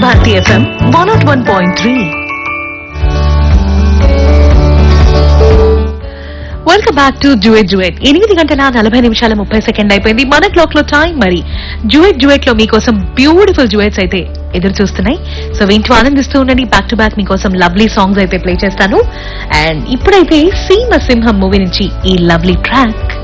Bharati FM 101.3. Welcome back to డ్యూయెట్ 8:40 అయిపోయింది మన clock లో టైం. మరి డ్యూయెట్ లో మీకోసం బ్యూటిఫుల్ డ్యూయెట్స్ అయితే ఎదురు చూస్తున్నాయి. సో వింటూ ఆనందిస్తూ ఉండండి. బ్యాక్ టు బ్యాక్ మీకోసం లవ్లీ సాంగ్స్ అయితే ప్లే చేస్తాను. అండ్ ఇప్పుడైతే సీమ సింహం మూవీ నుంచి ఈ లవ్లీ ట్రాక్